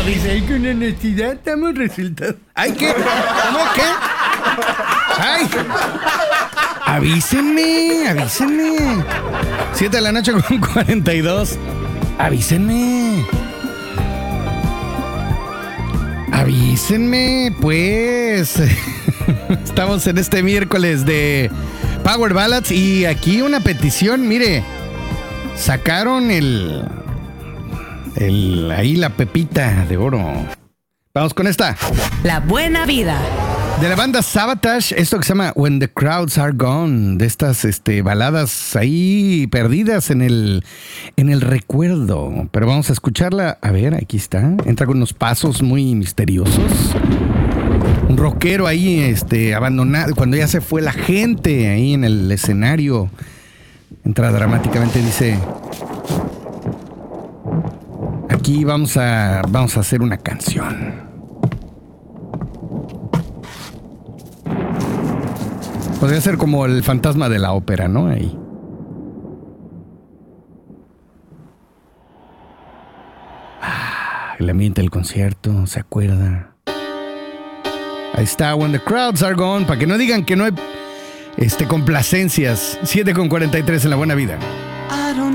dice, ay, con honestidad damos resultados. Ay, ¿qué? ¿Cómo qué? Ay. Avísenme. 7 de la noche con 42. Avísenme, pues. Estamos en este miércoles de Power Ballads y aquí una petición, mire. Sacaron ahí la pepita de oro. Vamos con esta. La buena vida. De la banda Sabotage, esto que se llama When the Crowds Are Gone, de estas baladas ahí perdidas en el recuerdo. Pero vamos a escucharla. A ver, aquí está. Entra con unos pasos muy misteriosos. Un rockero ahí abandonado, cuando ya se fue la gente ahí en el escenario. Entra dramáticamente, dice: aquí vamos a hacer una canción. Podría ser como el fantasma de la ópera, ¿no? Ahí. El ambiente del concierto, ¿se acuerda? Ahí está, When the Crowds Are Gone, para que no digan que no hay complacencias. 7:43 en La Buena Vida.